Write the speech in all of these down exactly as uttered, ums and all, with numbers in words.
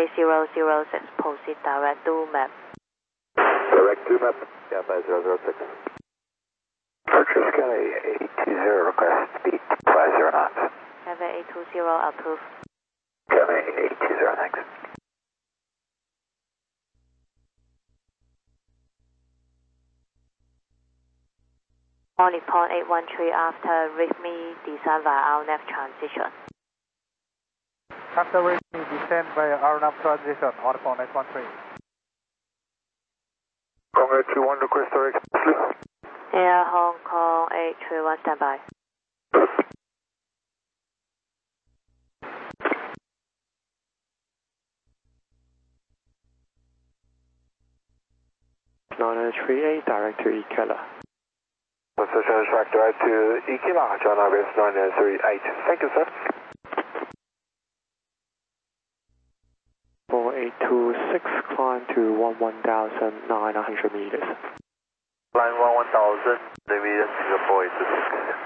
zero zero six, proceed direct to map. Direct to map, Cathay zero zero six. Purchase Cathay eight two zero, request speed five zero knots. Cathay eight two zero, approved. Cathay eight two zero, thanks. On Nippon eight one three after RIFMI descent via R N A V transition. After RIFMI descent via R N A V transition, on Nippon eight one three. Kong eight three one, request direct sleep. Air Hong Kong eight three one, standby. nine three eight, direct to Ikela. Position track direct to Ikela, John Abbas nine three eight. Thank you, sir. four eight two six, climb to one one thousand nine hundred meters. Line one one thousand, Navy Singapore eight two six.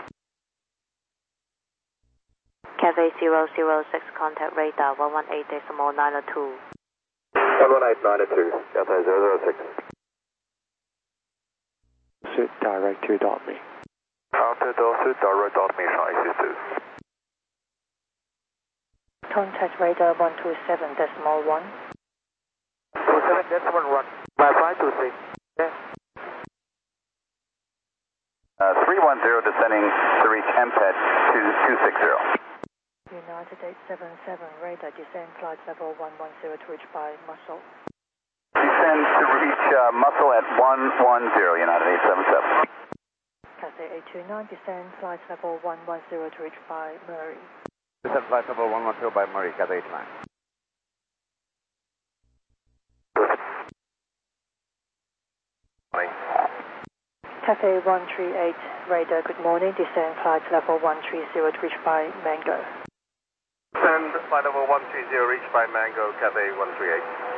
Cathay zero zero six, contact radar one one eight decimal nine two. one one eight nine two, Cathay zero zero six. Suit direct to dot me. Counter Suit direct dot me, Shanghai six two. Contact radar one two seven decimal one. two seven decimal one. My five two six. Yeah. Uh, three one zero descending to reach M P E D two two six zero. United eight seven seven, radar descent flight level one one zero to reach by muscle. Descend to reach uh, muscle at one one zero, United eight seven seven. Cathay eight two nine, descent flight level one one zero to reach by Murray. Descent flight level one one zero by Murray, Cathay eight nine. Cathay one three eight, radar, good morning, descent flight level one three zero to reach by Mango. Descend flight level one three zero, reach by Mango, Cathay one three eight.